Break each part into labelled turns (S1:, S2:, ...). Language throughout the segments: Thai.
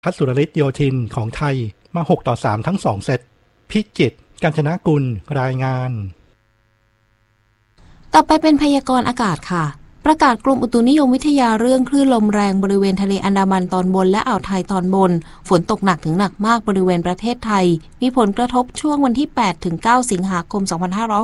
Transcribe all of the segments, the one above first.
S1: พัสุรฤทธิ์โยธินของไทยมา6-3ทั้ง2เซตพิจิตรกาญจนกุลรายงาน
S2: ต่อไปเป็นพยากรณ์อากาศค่ะประกาศกรมอุตุนิยมวิทยาเรื่องคลื่นลมแรงบริเวณทะเลอันดามันตอนบนและอ่าวไทยตอนบนฝนตกหนักถึงหนักมากบริเวณประเทศไทยมีผลกระทบช่วงวันที่ 8-9 สิงหาคม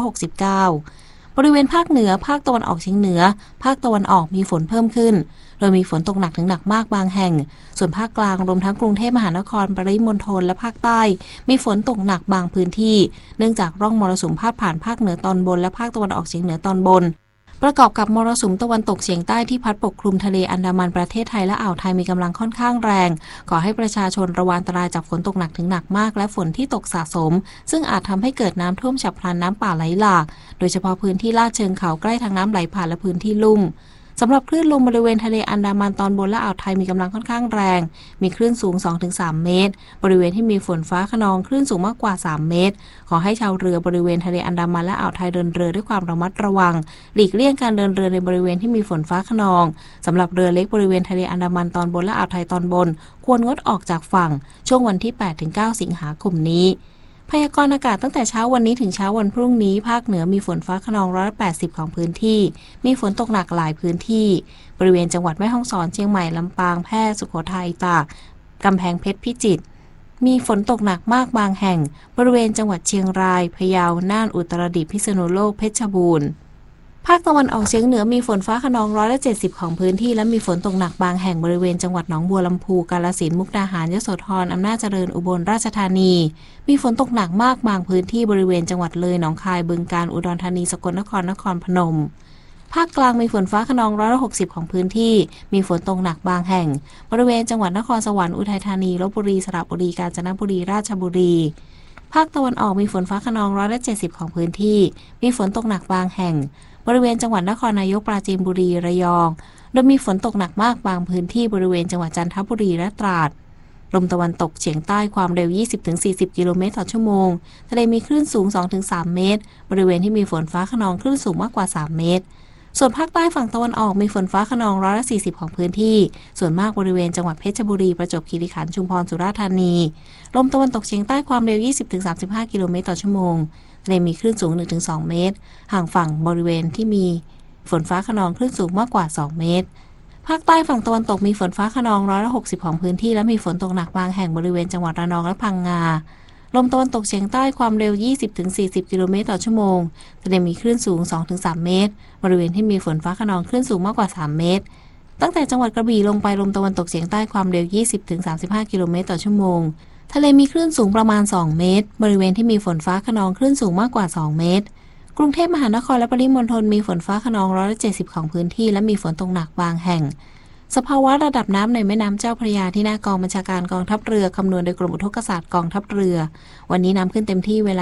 S2: 2569 บริเวณภาคเหนือภาคตะวันออกเฉียงเหนือภาคตะวันออกมีฝนเพิ่มขึ้นโดยมีฝนตกหนักถึงหนักมากบางแห่งส่วนภาคกลางรวมทั้งกรุงเทพมหานครปริมณฑลและภาคใต้มีฝนตกหนักบางพื้นที่เนื่องจากร่องมรสุมพาดผ่านภาคเหนือตอนบนและภาคตะวันออกเฉียงเหนือตอนบนประกอบกับมรสุมตะวันตกเฉียงใต้ที่พัดปกคลุมทะเลอันดามันประเทศไทยและอ่าวไทยมีกำลังค่อนข้างแรงขอให้ประชาชนระวังอันตรายจากฝนตกหนักถึงหนักมากและฝนที่ตกสะสมซึ่งอาจทำให้เกิดน้ำท่วมฉับพลันน้ำป่าไหลหลากโดยเฉพาะพื้นที่ลาดเชิงเขาใกล้ทางน้ำไหลผ่านและพื้นที่ลุ่มสำหรับคลื่นลมบริเวณทะเลอันดามันตอนบนและอ่าวไทยมีกำลังค่อนข้างแรงมีคลื่นสูง 2-3 เมตรบริเวณที่มีฝนฟ้าคะนองคลื่นสูงมากกว่า3เมตรขอให้ชาวเรือบริเวณทะเลอันดามันและอ่าวไทยเดินเรือด้วยความระมัดระวังหลีกเลี่ยงการเดินเรือในบริเวณที่มีฝนฟ้าคะนองสำหรับเรือเล็กบริเวณทะเลอันดามันตอนบนและอ่าวไทยตอนบนควรงดออกจากฝั่งช่วงวันที่ 8-9 สิงหาคมนี้พยากรณ์อากาศตั้งแต่เช้าวันนี้ถึงเช้าวันพรุ่งนี้ภาคเหนือมีฝนฟ้าคะนอง180ของพื้นที่มีฝนตกหนักหลายพื้นที่บริเวณจังหวัดแม่ฮ่องสอนเชียงใหม่ลำปางแพร่สุโขทัยตากกำแพงเพชรพิจิตรมีฝนตกหนักมากบางแห่งบริเวณจังหวัดเชียงรายพะเยาน่านอุตรดิตถ์พิษณุโลกเพชรบูรณ์ภาคตะวันออกเฉียงเหนือมีฝนฟ้าคะนอง170ของพื้นที่และมีฝนตกหนักบางแห่งบริเวณจังหวัดหนองบัวลำพูกาฬสินธุ์มุกดาหารยโสธรอำนาจเจริญอุบลราชธานีมีฝนตกหนักมากบางพื้นที่บริเวณจังหวัดเลยหนองคายบึงกาฬอุดรธานีสกลนครนครพนมภาคกลางมีฝนฟ้าคะนอง160ของพื้นที่มีฝนตกหนักบางแห่งบริเวณจังหวัดนครสวรรค์อุทัยธานีลพบุรีสระบุรีกาญจนบุรีราชบุรีภาคตะวันออกมีฝนฟ้าคะนอง170ของพื้นที่มีฝนตกหนักบางแห่งบริเวณจังหวัดนครนายกปราจีนบุรีระยองโดยมีฝนตกหนักมากบางพื้นที่บริเวณจังหวัดจันทบุรีและตราดลมตะวันตกเฉียงใต้ความเร็ว 20-40 กิโลเมตรต่อชั่วโมงทะเลมีคลื่นสูง 2-3 เมตรบริเวณที่มีฝนฟ้าคะนองคลื่นสูงมากกว่า3เมตรส่วนภาคใต้ฝั่งตะวันออกมีฝนฟ้าคะนอง140ของพื้นที่ส่วนมากบริเวณจังหวัดเพชรบุรีประจวบคีรีขันธ์ชุมพรสุราษฎร์ธานีลมตะวันตกเฉียงใต้ความเร็ว 20-35 กิโลเมตรต่อชั่วโมงทะเลมีคลื่นสูง 1-2 เมตรห่างฝั่งบริเวณที่มีฝนฟ้าคะนองคลื่นสูงมากกว่า2เมตรภาคใต้ฝั่งตะวันตกมีฝนฟ้าคะนอง160ของพื้นที่และมีฝนตกหนักบางแห่งบริเวณจังหวัดระนองและพังงาลมตะวันตกเฉียงใต้ความเร็ว 20-40 กิโลเมตรต่อชั่วโมงทะเลมีคลื่นสูง 2-3 เมตรบริเวณที่มีฝนฟ้าคะนองคลื่นสูงมากกว่า3เมตรตั้งแต่จังหวัดกระบี่ลงไปลมตะวันตกเฉียงใต้ความเร็ว 20-35 กิโลเมตรต่อชั่วโมงทะเลมีคลื่นสูงประมาณ2เมตรบริเวณที่มีฝนฟ้าคะนองคลื่นสูงมากกว่า2เมตรกรุงเทพมหานครและปริมณฑลมีฝนฟ้าคะนอง170ของพื้นที่และมีฝนตกหนักบางแห่งสภาวะระดับน้ำในแม่น้ำเจ้าพระยาที่หน้ากองบัญชาการกองทัพเรือคำนวณโดยกรมอุทกศาสตร์กองทัพเรือวันนี้น้ำขึ้นเต็มที่เวลา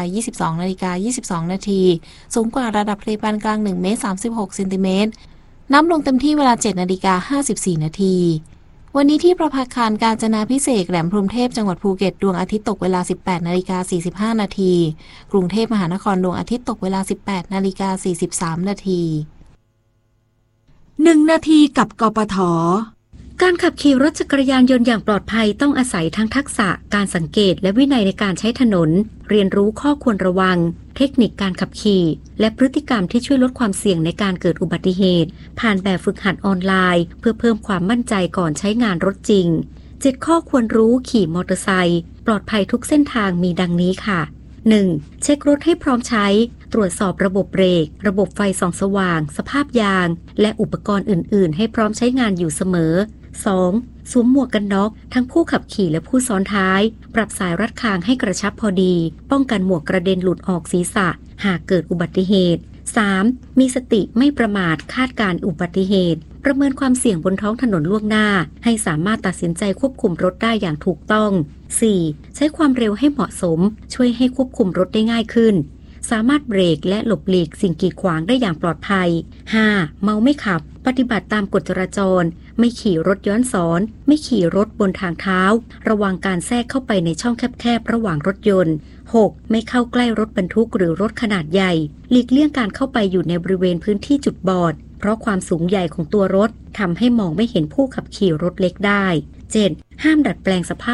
S2: 22:22 นาทีสูงกว่าระดับทะเลปานกลาง1เมตร36เซนติเมตรน้ำลงเต็มที่เวลา 7:54 นาทีวันนี้ที่ประภาคารกาญจนาภิเษกแหลมพรหมเทพจังหวัดภูเก็ตดวงอาทิตย์ตกเวลา 18:45 นาทีกรุงเทพมหานครดวงอาทิตย์ตกเวลา 18:43 นาที
S3: 1 นาทีกับกปท.การขับขี่รถจักรยานยนต์อย่างปลอดภัยต้องอาศัยทั้งทักษะการสังเกตและวินัยในการใช้ถนนเรียนรู้ข้อควรระวังเทคนิคการขับขี่และพฤติกรรมที่ช่วยลดความเสี่ยงในการเกิดอุบัติเหตุผ่านแบบฝึกหัดออนไลน์เพื่อเพิ่มความมั่นใจก่อนใช้งานรถจริง7ข้อควรรู้ขี่มอเตอร์ไซค์ปลอดภัยทุกเส้นทางมีดังนี้ค่ะ 1. เช็ครถให้พร้อมใช้ตรวจสอบระบบเบรกระบบไฟส่องสว่างสภาพยางและอุปกรณ์อื่นๆให้พร้อมใช้งานอยู่เสมอ 2. สวมหมวกกันน็อกทั้งผู้ขับขี่และผู้ซ้อนท้ายปรับสายรัดคางให้กระชับพอดีป้องกันหมวกกระเด็นหลุดออกศีรษะหากเกิดอุบัติเหตุ 3. มีสติไม่ประมาทคาดการอุบัติเหตุประเมินความเสี่ยงบนท้องถนนล่วงหน้าให้สามารถตัดสินใจควบคุมรถได้อย่างถูกต้อง 4. ใช้ความเร็วให้เหมาะสมช่วยให้ควบคุมรถได้ง่ายขึ้นสามารถเบรกและหลบหลีกสิ่งกีดขวางได้อย่างปลอดภัย 5. เมาไม่ขับปฏิบัติตามกฎจราจรไม่ขี่รถย้อนสอนไม่ขี่รถบนทางเท้าระวังการแทรกเข้าไปในช่องแคบๆระหว่างรถยนต์ 6. ไม่เข้าใกล้รถบรรทุกหรือรถขนาดใหญ่หลีกเลี่ยงการเข้าไปอยู่ในบริเวณพื้นที่จุดบอดเพราะความสูงใหญ่ของตัวรถทำให้มองไม่เห็นผู้ขับขี่รถเล็กได้ 7. ห้ามดัดแปลงสภาพ